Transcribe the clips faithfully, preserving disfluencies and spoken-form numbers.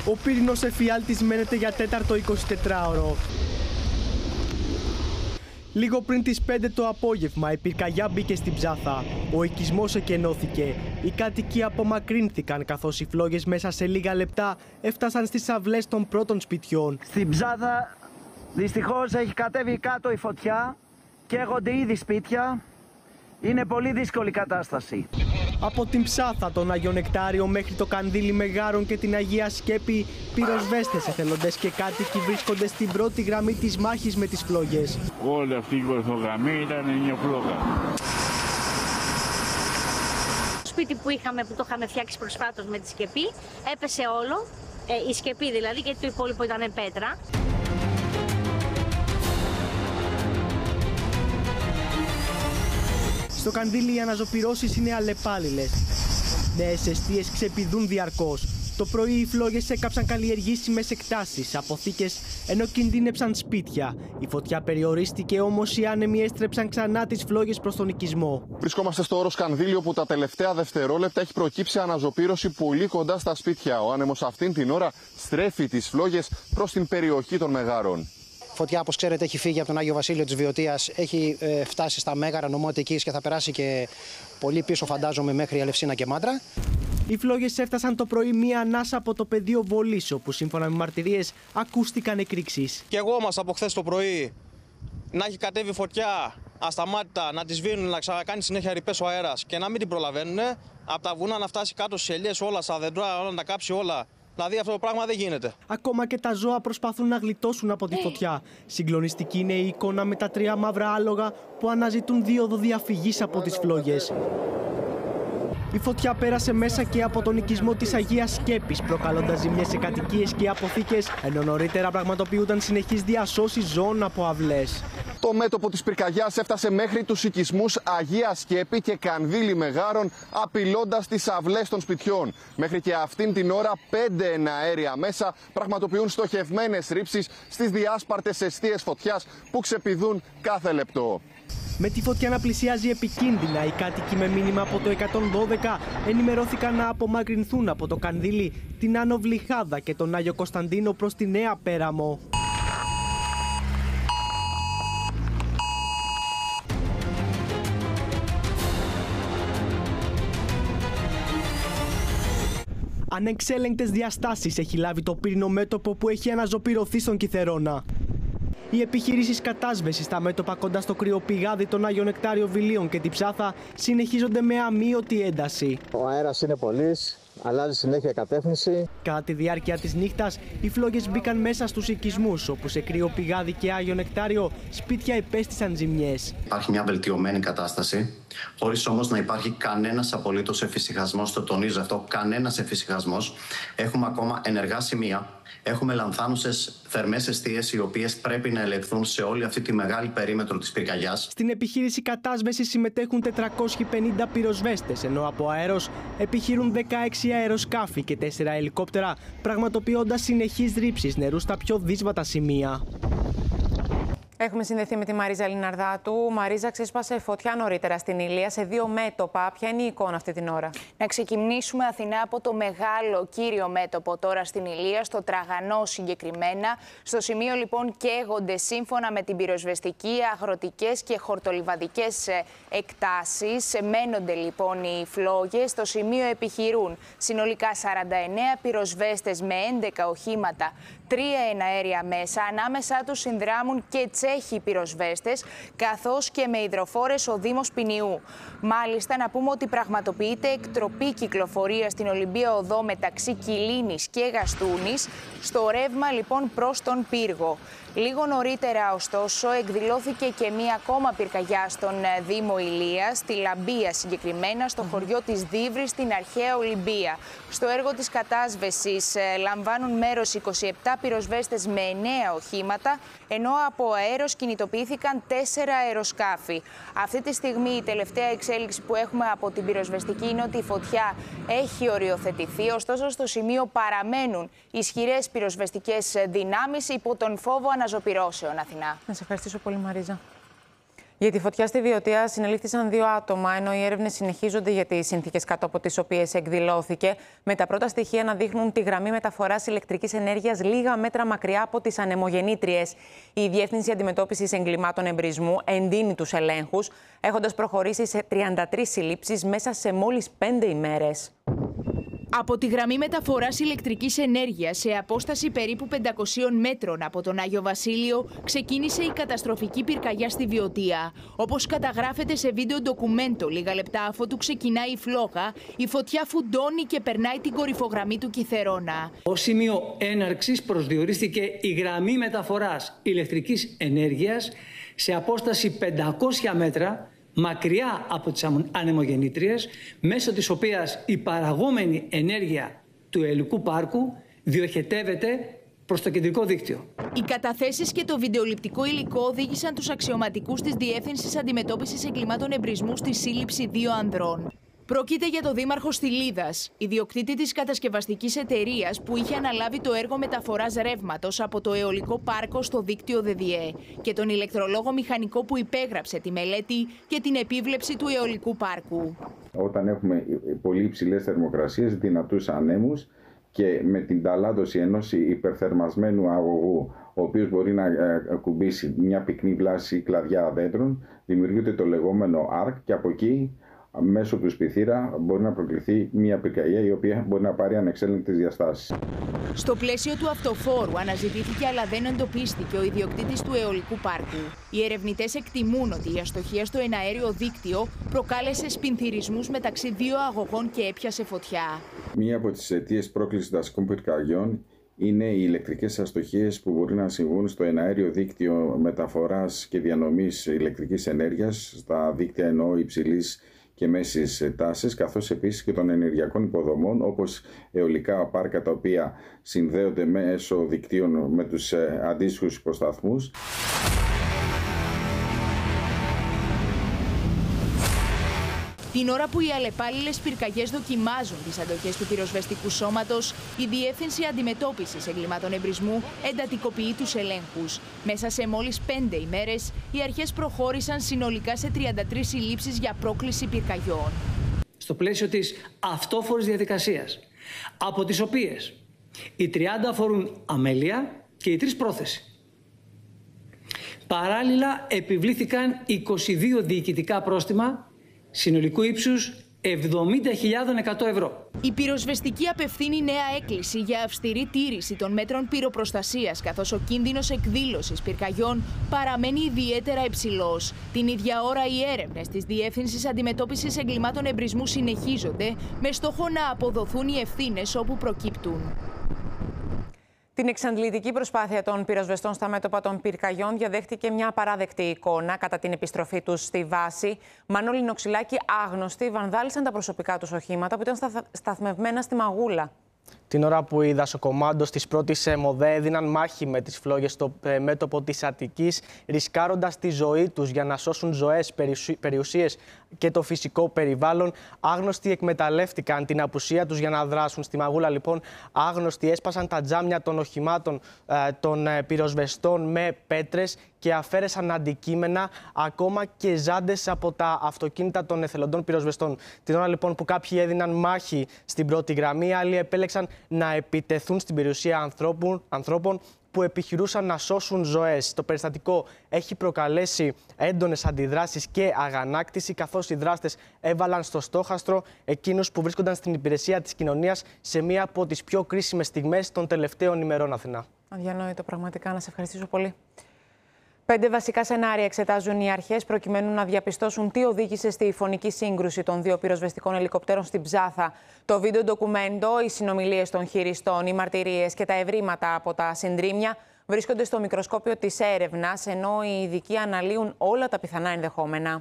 Ο πύρινος εφιάλτης μένεται για τέταρτο εικοσιτετράωρο. Λίγο πριν τις πέντε το απόγευμα, η πυρκαγιά μπήκε στην Ψάθα. Ο οικισμός εκενώθηκε. Οι κάτοικοι απομακρύνθηκαν, καθώς οι φλόγες μέσα σε λίγα λεπτά έφτασαν στις αυλές των πρώτων σπιτιών. Στην Ψάθα δυστυχώς έχει κατέβει κάτω η φωτιά, καίγονται ήδη σπίτια. Είναι πολύ δύσκολη κατάσταση. Από την Ψάθα, τον Άγιο Νεκτάριο μέχρι το Κανδύλι Μεγάρων και την Αγία Σκέπη, πυροσβέστες, εθελοντές και κάτοικοι βρίσκονται στην πρώτη γραμμή της μάχης με τις φλόγες. Όλη αυτή η κορθογραμμή ήταν μια φλόγα. Το σπίτι που είχαμε, που το είχαμε φτιάξει προσφάτως με τη σκεπή, έπεσε όλο, ε, η σκεπή δηλαδή, γιατί το υπόλοιπο ήταν πέτρα. Στο Κανδύλι οι αναζωπυρώσεις είναι αλλεπάλληλες. Νέες εστίες ξεπηδούν διαρκώς. Το πρωί οι φλόγες έκαψαν καλλιεργήσιμες εκτάσεις, αποθήκες, ενώ κινδύνεψαν σπίτια. Η φωτιά περιορίστηκε, όμως οι άνεμοι έστρεψαν ξανά τις φλόγες προς τον οικισμό. Βρισκόμαστε στο όρος Κανδύλι, όπου τα τελευταία δευτερόλεπτα έχει προκύψει αναζωπήρωση πολύ κοντά στα σπίτια. Ο άνεμος αυτήν την ώρα στρέφει τις φλόγες προς την περιοχή των Μεγάρων. Φωτιά, όπως ξέρετε, έχει φύγει από τον Άγιο Βασίλειο της Βιωτίας, έχει ε, φτάσει στα Μέγαρα, νομό Αττικής και θα περάσει και πολύ πίσω, φαντάζομαι, μέχρι Ελευσίνα και Μάντρα. Οι φλόγες έφτασαν το πρωί μία ανάσα από το πεδίο Βολής, όπου σύμφωνα με μαρτυρίες ακούστηκαν εκρήξεις. Και εγώ μας από χθες το πρωί να έχει κατέβει φωτιά ασταμάτητα, να τη σβήνουν, να ξανακάνει συνέχεια ρηπές ο αέρας και να μην την προλαβαίνουν, από τα βουνά να φτάσει κάτω στις ελιές όλα, στα δέντρα, όλα να τα κάψει όλα. Δηλαδή αυτό το πράγμα δεν γίνεται. Ακόμα και τα ζώα προσπαθούν να γλιτώσουν από τη φωτιά. Συγκλονιστική είναι η εικόνα με τα τρία μαύρα άλογα που αναζητούν δίωδο διαφυγής από τις φλόγες. Η φωτιά πέρασε μέσα και από τον οικισμό της Αγίας Σκέπης, προκαλώντας ζημιές σε κατοικίες και αποθήκες, ενώ νωρίτερα πραγματοποιούνταν συνεχείς διασώσεις ζώων από αυλές. Το μέτωπο της πυρκαγιάς έφτασε μέχρι τους οικισμούς Αγία Σκέπη και Κανδύλι Μεγάρων, απειλώντας τις αυλές των σπιτιών. Μέχρι και αυτήν την ώρα, πέντε εναέρια μέσα πραγματοποιούν στοχευμένες ρήψεις στις διάσπαρτες εστίες φωτιάς που ξεπηδούν κάθε λεπτό. Με τη φωτιά να πλησιάζει επικίνδυνα, οι κάτοικοι με μήνυμα από το εκατόν δώδεκα ενημερώθηκαν να απομακρυνθούν από το Κανδύλι, την Άνω Βλυχάδα και τον Άγιο Κωνσταντίνο προς τη Νέα Πέραμο. Ανεξέλεγκτες διαστάσεις έχει λάβει το πύρινο μέτωπο που έχει αναζωπυρωθεί στον Κιθερώνα. Οι επιχειρήσεις κατάσβεσης στα μέτωπα κοντά στο κρυοπηγάδι, τον Άγιο Νεκτάριο Βιλίων και την Ψάθα συνεχίζονται με αμείωτη ένταση. Ο αέρας είναι πολύς, αλλάζει συνέχεια κατεύθυνση. Κατά τη διάρκεια της νύχτας, οι φλόγες μπήκαν μέσα στους οικισμούς, όπου σε κρυοπηγάδι και Άγιο Νεκτάριο σπίτια υπέστησαν ζημιές. Υπάρχει μια βελτιωμένη κατάσταση, χωρίς όμως να υπάρχει κανένας απολύτως εφησυχασμός. Το τονίζω αυτό, κανένας εφησυχασμός. Έχουμε ακόμα ενεργά σημεία. Έχουμε λανθάνουσες θερμές εστίες, οι οποίες πρέπει να ελεγχθούν σε όλη αυτή τη μεγάλη περίμετρο της πυρκαγιάς. Στην επιχείρηση κατάσβεσης συμμετέχουν τετρακόσιοι πενήντα πυροσβέστες, ενώ από αέρος επιχειρούν δεκαέξι αεροσκάφη και τέσσερα ελικόπτερα, πραγματοποιώντας συνεχείς ρήψεις νερού στα πιο δύσβατα σημεία. Έχουμε συνδεθεί με τη Μαρίζα Λιναρδάτου. Μαρίζα, ξέσπασε φωτιά νωρίτερα στην Ηλία σε δύο μέτωπα. Ποια είναι η εικόνα αυτή την ώρα? Να ξεκινήσουμε, Αθηνά, από το μεγάλο κύριο μέτωπο τώρα στην Ηλία, στο Τραγανό συγκεκριμένα. Στο σημείο λοιπόν καίγονται, σύμφωνα με την πυροσβεστική, αγροτικές και χορτολιβαδικές εκτάσεις. Μένονται λοιπόν οι φλόγες. Στο σημείο επιχειρούν συνολικά σαράντα εννέα πυροσβέστες με έντεκα οχήματα, τρία εναέρια μέσα. Ανάμεσά τους συνδράμουν και Τσέχοι πυροσβέστες, καθώς και με υδροφόρες ο Δήμος Ποινιού. Μάλιστα, να πούμε ότι πραγματοποιείται εκτροπή κυκλοφορία στην Ολυμπία Οδό μεταξύ Κιλίνης και Γαστούνης, στο ρεύμα λοιπόν προς τον πύργο. Λίγο νωρίτερα, ωστόσο, εκδηλώθηκε και μία ακόμα πυρκαγιά στον Δήμο Ηλίας, στη Λαμπία συγκεκριμένα, στο χωριό της Δίβρης, στην αρχαία Ολυμπία. Στο έργο της κατάσβεσης λαμβάνουν μέρος είκοσι επτά πυροσβέστες με εννέα οχήματα, ενώ από αέρος κινητοποιήθηκαν τέσσερα αεροσκάφη. Αυτή τη στιγμή η τελευταία εξέλιξη που έχουμε από την πυροσβεστική είναι ότι η φωτιά έχει οριοθετηθεί, ωστόσο στο σημείο παραμένουν ισχυρές πυροσβεστικές δυνάμεις υπό τον φόβο αναζωπυρώσεων, Αθηνά. Να σε ευχαριστήσω πολύ, Μαρίζα. Για τη φωτιά στη Βιωτία συνελήφθησαν δύο άτομα, ενώ οι έρευνες συνεχίζονται για τις συνθήκες κάτω από τις οποίες εκδηλώθηκε, με τα πρώτα στοιχεία να δείχνουν τη γραμμή μεταφοράς ηλεκτρικής ενέργειας λίγα μέτρα μακριά από τις ανεμογεννήτριες. Η Διεύθυνση Αντιμετώπισης Εγκλημάτων Εμπρισμού εντείνει τους ελέγχους, έχοντας προχωρήσει σε τριάντα τρεις συλλήψεις μέσα σε μόλις πέντε ημέρες. Από τη γραμμή μεταφοράς ηλεκτρικής ενέργειας σε απόσταση περίπου πεντακοσίων μέτρων από τον Άγιο Βασίλειο ξεκίνησε η καταστροφική πυρκαγιά στη Βιωτία. Όπως καταγράφεται σε βίντεο ντοκουμέντο λίγα λεπτά αφότου ξεκινάει η φλόγα, η φωτιά φουντώνει και περνάει την κορυφογραμμή του Κιθερώνα. Ως σημείο έναρξης προσδιορίστηκε η γραμμή μεταφοράς ηλεκτρικής ενέργειας σε απόσταση πεντακόσια μέτρα μακριά από τις ανεμογεννήτριες, μέσω της οποίας η παραγόμενη ενέργεια του αιωλικού πάρκου διοχετεύεται προς το κεντρικό δίκτυο. Οι καταθέσεις και το βιντεοληπτικό υλικό οδήγησαν τους αξιωματικούς της Διεύθυνσης Αντιμετώπισης Εγκλημάτων Εμπρισμού στη σύλληψη δύο ανδρών. Πρόκειται για τον δήμαρχο Στυλίδας, ιδιοκτήτη της κατασκευαστικής εταιρείας που είχε αναλάβει το έργο μεταφοράς ρεύματος από το αιωλικό πάρκο στο δίκτυο ΔΕΔΙΕ και τον ηλεκτρολόγο μηχανικό που υπέγραψε τη μελέτη και την επίβλεψη του αιωλικού πάρκου. Όταν έχουμε πολύ υψηλές θερμοκρασίες, δυνατούς ανέμους και με την ταλάντωση ενός υπερθερμασμένου αγωγού, ο οποίος μπορεί να ακουμπήσει μια πυκνή βλάση ή κλαδιά δέντρων, δημιουργείται το λεγόμενο αρκ και από εκεί, μέσω του σπιθήρα, μπορεί να προκληθεί μια πυρκαγιά η οποία μπορεί να πάρει ανεξέλεγκτες διαστάσεις. Στο πλαίσιο του αυτοφόρου αναζητήθηκε αλλά δεν εντοπίστηκε ο ιδιοκτήτης του αιωλικού πάρκου. Οι ερευνητές εκτιμούν ότι η αστοχία στο εναέριο δίκτυο προκάλεσε σπινθυρισμούς μεταξύ δύο αγωγών και έπιασε φωτιά. Μία από τις αιτίες πρόκλησης δασικών πυρκαγιών είναι οι ηλεκτρικές αστοχίες που μπορεί να συμβούν στο εναέριο δίκτυο μεταφοράς και διανομής ηλεκτρικής ενέργειας, στα δίκτυα εννοώ υψηλής και μέσης τάσης, καθώς επίσης και των ενεργειακών υποδομών, όπως αιωλικά πάρκα τα οποία συνδέονται μέσω δικτύων με τους αντίστοιχους υποσταθμούς. Την ώρα που οι αλλεπάλληλες πυρκαγιές δοκιμάζουν τις αντοχές του πυροσβεστικού σώματος, η Διεύθυνση Αντιμετώπισης Εγκλημάτων Εμπρισμού εντατικοποιεί τους ελέγχους. Μέσα σε μόλις πέντε ημέρες, οι αρχές προχώρησαν συνολικά σε τριάντα τρεις συλλήψεις για πρόκληση πυρκαγιών. Στο πλαίσιο της αυτόφορης διαδικασίας, από τις οποίες οι τριάντα αφορούν αμέλεια και οι τρεις πρόθεση. Παράλληλα, επιβλήθηκαν είκοσι δύο διοικητικά πρόστιμα συνολικού ύψους εβδομήντα χιλιάδες εκατό ευρώ. Η πυροσβεστική απευθύνει νέα έκκληση για αυστηρή τήρηση των μέτρων πυροπροστασίας, καθώς ο κίνδυνος εκδήλωσης πυρκαγιών παραμένει ιδιαίτερα υψηλός. Την ίδια ώρα, οι έρευνες της Διεύθυνσης Αντιμετώπισης Εγκλημάτων Εμπρισμού συνεχίζονται, με στόχο να αποδοθούν οι ευθύνες όπου προκύπτουν. Την εξαντλητική προσπάθεια των πυροσβεστών στα μέτωπα των πυρκαγιών διαδέχτηκε μια απαράδεκτη εικόνα κατά την επιστροφή τους στη βάση. Μανώλη Νοξυλάκη, άγνωστοι, βανδάλισαν τα προσωπικά τους οχήματα που ήταν σταθμευμένα στη Μαγούλα. Την ώρα που οι δασοκομάντος της πρώτης ΜΟΔΕ έδιναν μάχη με τις φλόγες στο μέτωπο της Αττικής, ρισκάροντας τη ζωή τους για να σώσουν ζωές, περιουσίες και το φυσικό περιβάλλον, άγνωστοι εκμεταλλεύτηκαν την απουσία τους για να δράσουν. Στη Μαγούλα, λοιπόν, άγνωστοι έσπασαν τα τζάμια των οχημάτων των πυροσβεστών με πέτρες και αφαίρεσαν αντικείμενα, ακόμα και ζάντες από τα αυτοκίνητα των εθελοντών πυροσβεστών. Την ώρα, λοιπόν, που κάποιοι έδιναν μάχη στην πρώτη γραμμή, άλλοι επέλεξαν να επιτεθούν στην περιουσία ανθρώπων, ανθρώπων που επιχειρούσαν να σώσουν ζωές. Το περιστατικό έχει προκαλέσει έντονες αντιδράσεις και αγανάκτηση, καθώς οι δράστες έβαλαν στο στόχαστρο εκείνους που βρίσκονταν στην υπηρεσία της κοινωνίας σε μία από τις πιο κρίσιμες στιγμές των τελευταίων ημερών, Αθηνά. Αδιανόητο, πραγματικά. Να σε ευχαριστήσω πολύ. Πέντε βασικά σενάρια εξετάζουν οι αρχές προκειμένου να διαπιστώσουν τι οδήγησε στη φωνική σύγκρουση των δύο πυροσβεστικών ελικοπτέρων στην Ψάθα. Το βίντεο ντοκουμέντο, οι συνομιλίες των χειριστών, οι μαρτυρίες και τα ευρήματα από τα συντρίμμια βρίσκονται στο μικροσκόπιο της έρευνας, ενώ οι ειδικοί αναλύουν όλα τα πιθανά ενδεχόμενα.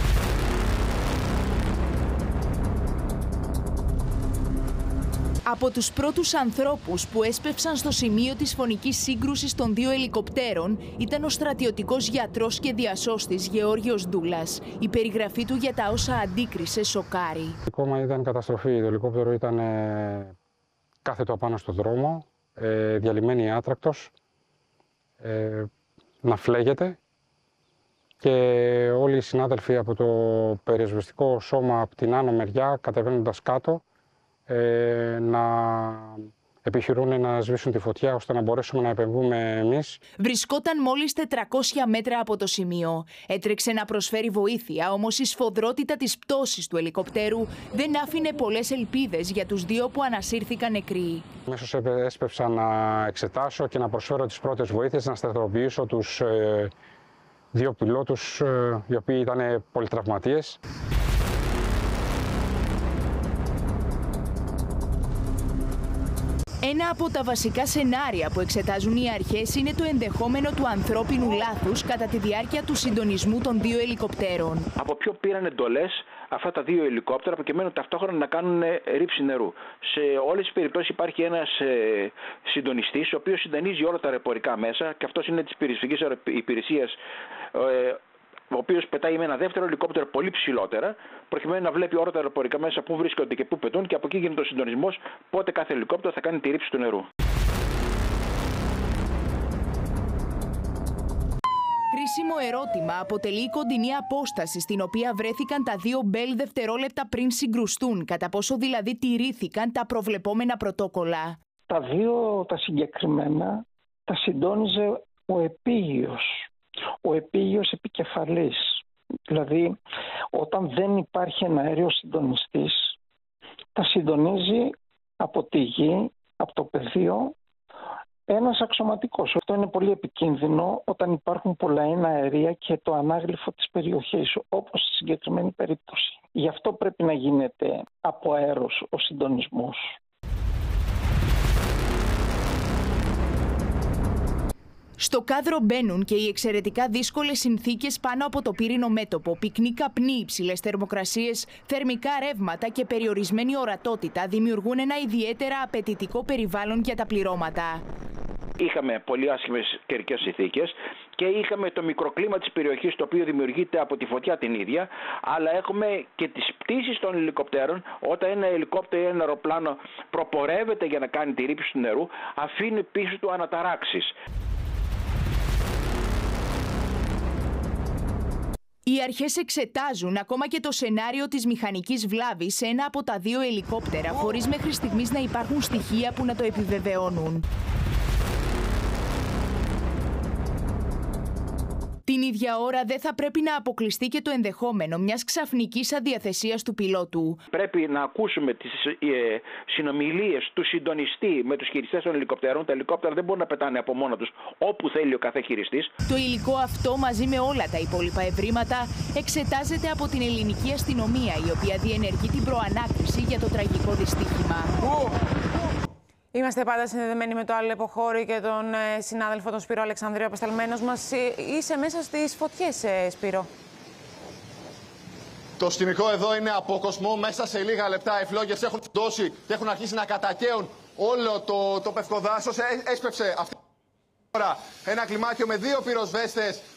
Από τους πρώτους ανθρώπους που έσπευσαν στο σημείο της φωνικής σύγκρουσης των δύο ελικοπτέρων ήταν ο στρατιωτικός γιατρός και διασώστης Γεώργιος Ντούλας. Η περιγραφή του για τα όσα αντίκρισε σοκάρει. Το κόμμα ήταν καταστροφή. Το ελικόπτερο ήταν ε, κάθετο απάνω στο δρόμο, ε, διαλυμένη άτρακτος, ε, να φλέγεται και όλοι οι συνάδελφοι από το πυροσβεστικό σώμα από την άνω μεριά, κατεβαίνοντας κάτω, ε, να επιχειρούν να σβήσουν τη φωτιά ώστε να μπορέσουμε να επεμβούμε εμείς. Βρισκόταν μόλις τετρακόσια μέτρα από το σημείο. Έτρεξε να προσφέρει βοήθεια, όμως η σφοδρότητα της πτώσης του ελικοπτέρου δεν άφηνε πολλές ελπίδες για τους δύο που ανασύρθηκαν νεκροί. Αμέσως έσπευσα να εξετάσω και να προσφέρω τις πρώτες βοήθειες, να σταθεροποιήσω τους ε, δύο πιλότους, ε, οι οποίοι ήταν πολυτραυματίες. Ένα από τα βασικά σενάρια που εξετάζουν οι αρχές είναι το ενδεχόμενο του ανθρώπινου λάθους κατά τη διάρκεια του συντονισμού των δύο ελικοπτέρων. Από ποιο πήραν εντολές αυτά τα δύο ελικόπτερα προκειμένου ταυτόχρονα να κάνουν ρήψη νερού. Σε όλες τις περιπτώσεις υπάρχει ένας ε, συντονιστής, ο οποίος συντονίζει όλα τα αεροπορικά μέσα, και αυτός είναι της πυροσβεστικής υπηρεσίας, ε, ο οποίος πετάει με ένα δεύτερο ελικόπτερο πολύ ψηλότερα, προκειμένου να βλέπει όλα τα αεροπορικά μέσα που βρίσκονται και πού πετούν, και από εκεί γίνεται ο συντονισμός πότε κάθε ελικόπτερο θα κάνει τη ρήψη του νερού. Κρίσιμο ερώτημα αποτελεί η κοντινή απόσταση στην οποία βρέθηκαν τα δύο μπέλ δευτερόλεπτα πριν συγκρουστούν, κατά πόσο δηλαδή τηρήθηκαν τα προβλεπόμενα πρωτόκολλα. Τα δύο τα συγκεκριμένα τα συντόνιζε ο επίγειος. Ο επίγειος επικεφαλής. Δηλαδή, όταν δεν υπάρχει ένα αέριος συντονιστής, τα συντονίζει από τη γη, από το πεδίο, ένας αξιωματικός. Αυτό είναι πολύ επικίνδυνο όταν υπάρχουν πολλά αέρια και το ανάγλυφο της περιοχής, όπως στη συγκεκριμένη περίπτωση. Γι' αυτό πρέπει να γίνεται από αέρος ο συντονισμός. Στο κάδρο μπαίνουν και οι εξαιρετικά δύσκολες συνθήκες πάνω από το πύρινο μέτωπο. Πυκνοί καπνοί, υψηλές θερμοκρασίες, θερμικά ρεύματα και περιορισμένη ορατότητα δημιουργούν ένα ιδιαίτερα απαιτητικό περιβάλλον για τα πληρώματα. Είχαμε πολύ άσχημες καιρικές συνθήκες και είχαμε το μικροκλίμα της περιοχής, το οποίο δημιουργείται από τη φωτιά την ίδια, αλλά έχουμε και τις πτήσεις των ελικοπτέρων. Όταν ένα ελικόπτερο ή ένα αεροπλάνο προπορεύεται για να κάνει τη ρήψη του νερού, αφήνει πίσω του αναταράξεις. Οι αρχές εξετάζουν ακόμα και το σενάριο της μηχανικής βλάβης σε ένα από τα δύο ελικόπτερα, χωρίς μέχρι στιγμής να υπάρχουν στοιχεία που να το επιβεβαιώνουν. Την ίδια ώρα δεν θα πρέπει να αποκλειστεί και το ενδεχόμενο μιας ξαφνικής αδιαθεσίας του πιλότου. Πρέπει να ακούσουμε τις ε, συνομιλίες του συντονιστή με τους χειριστές των ελικοπτέρων. Τα ελικόπτερα δεν μπορούν να πετάνε από μόνα τους όπου θέλει ο κάθε χειριστής. Το υλικό αυτό, μαζί με όλα τα υπόλοιπα ευρήματα, εξετάζεται από την ελληνική αστυνομία, η οποία διενεργεί την προανάκριση για το τραγικό δυστύχημα. Είμαστε πάντα συνδεδεμένοι με το άλλο υποχώρη και τον ε, συνάδελφο τον Σπύρο Αλεξανδρίου, απεσταλμένος μας. Είσαι μέσα στις φωτιές, ε, Σπύρο. Το σκηνικό εδώ είναι απόκοσμο. Μέσα σε λίγα λεπτά οι φλόγες έχουν δώσει και έχουν αρχίσει να κατακαίουν όλο το, το πευκοδάσος. Ε, έσπευσε αυτή την ώρα ένα κλιμάκιο με δύο πυροσβέστες